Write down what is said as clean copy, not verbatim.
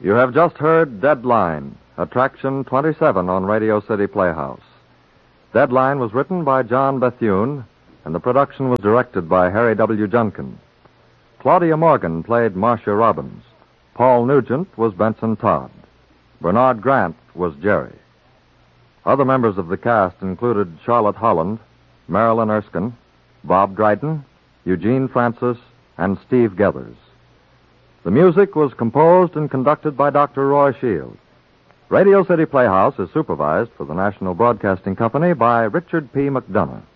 You have just heard Deadline, Attraction 27 on Radio City Playhouse. Deadline was written by John Bethune, and the production was directed by Harry W. Junkin. Claudia Morgan played Marcia Robbins. Paul Nugent was Benson Todd. Bernard Grant was Jerry. Other members of the cast included Charlotte Holland, Marilyn Erskine, Bob Dryden, Eugene Francis, and Steve Gethers. The music was composed and conducted by Dr. Roy Shield. Radio City Playhouse is supervised for the National Broadcasting Company by Richard P. McDonough.